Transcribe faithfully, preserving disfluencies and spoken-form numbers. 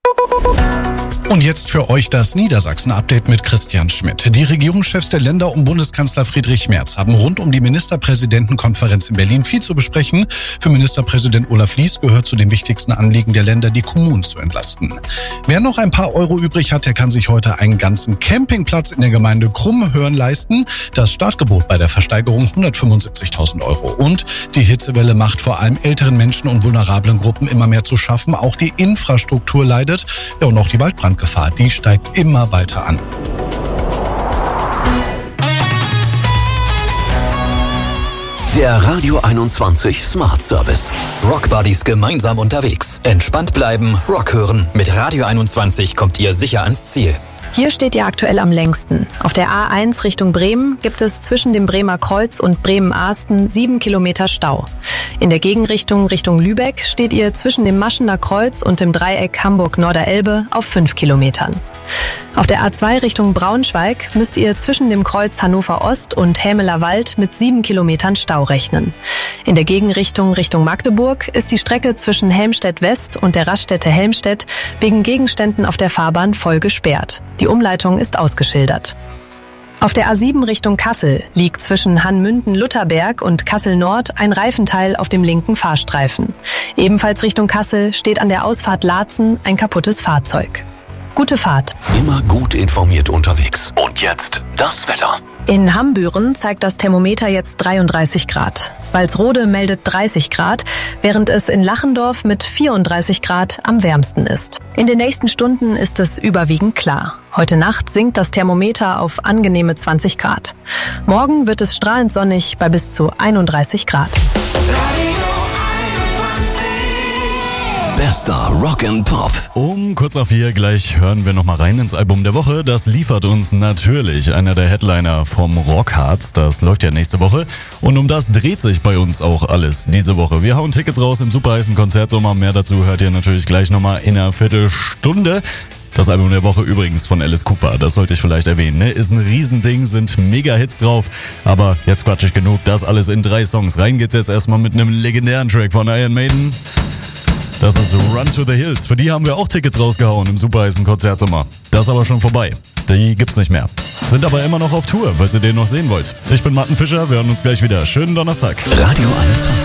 Und jetzt für euch das Niedersachsen-Update mit Christian Schmidt. Die Regierungschefs der Länder um Bundeskanzler Friedrich Merz haben rund um die Ministerpräsidentenkonferenz in Berlin viel zu besprechen. Für Ministerpräsident Olaf Lies gehört zu den wichtigsten Anliegen der Länder, die Kommunen zu entlasten. Wer noch ein paar Euro übrig hat, der kann sich heute einen ganzen Campingplatz in der Gemeinde Krummhörn leisten. Das Startgebot bei der Versteigerung hundertfünfundsiebzigtausend Euro. Und die Hitzewelle macht vor allem älteren Menschen und vulnerablen Gruppen immer mehr zu schaffen. Auch die Infrastruktur leidet. Ja, und auch die Waldbrand Gefahr, die steigt immer weiter an. Der Radio einundzwanzig Smart Service. Rock Buddies gemeinsam unterwegs. Entspannt bleiben, Rock hören. Mit Radio einundzwanzig kommt ihr sicher ans Ziel. Hier steht ihr aktuell am längsten. Auf der A eins Richtung Bremen gibt es zwischen dem Bremer Kreuz und Bremen-Ahsten sieben Kilometer Stau. In der Gegenrichtung Richtung Lübeck steht ihr zwischen dem Maschener Kreuz und dem Dreieck Hamburg-Norderelbe auf fünf Kilometern. Auf der A zwei Richtung Braunschweig müsst ihr zwischen dem Kreuz Hannover Ost und Hämeler Wald mit sieben Kilometern Stau rechnen. In der Gegenrichtung Richtung Magdeburg ist die Strecke zwischen Helmstedt West und der Raststätte Helmstedt wegen Gegenständen auf der Fahrbahn voll gesperrt. Die Umleitung ist ausgeschildert. Auf der A sieben Richtung Kassel liegt zwischen Hanmünden-Lutherberg und Kassel-Nord ein Reifenteil auf dem linken Fahrstreifen. Ebenfalls Richtung Kassel steht an der Ausfahrt Laatzen ein kaputtes Fahrzeug. Gute Fahrt. Immer gut informiert unterwegs. Und jetzt das Wetter. In Hambüren zeigt das Thermometer jetzt dreiunddreißig Grad. Walsrode meldet dreißig Grad, während es in Lachendorf mit vierunddreißig Grad am wärmsten ist. In den nächsten Stunden ist es überwiegend klar. Heute Nacht sinkt das Thermometer auf angenehme zwanzig Grad. Morgen wird es strahlend sonnig bei bis zu einunddreißig Grad. Bester Rock and Pop. Um kurz nach vier gleich hören wir nochmal rein ins Album der Woche. Das liefert uns natürlich einer der Headliner vom Rockharz. Das läuft ja nächste Woche. Und um das dreht sich bei uns auch alles diese Woche. Wir hauen Tickets raus im superheißen Konzertsommer. Mehr dazu hört ihr natürlich gleich nochmal in einer Viertelstunde. Das Album der Woche übrigens von Alice Cooper, das sollte ich vielleicht erwähnen, ne? Ist ein Riesending, sind Mega-Hits drauf. Aber jetzt quatsch ich genug, das alles in drei Songs. Rein geht's jetzt erstmal mit einem legendären Track von Iron Maiden. Das ist Run to the Hills. Für die haben wir auch Tickets rausgehauen im superheißen Konzertsommer. Das ist aber schon vorbei. Die gibt's nicht mehr. Sind aber immer noch auf Tour, falls ihr den noch sehen wollt. Ich bin Martin Fischer, wir hören uns gleich wieder. Schönen Donnerstag. Radio einundzwanzig.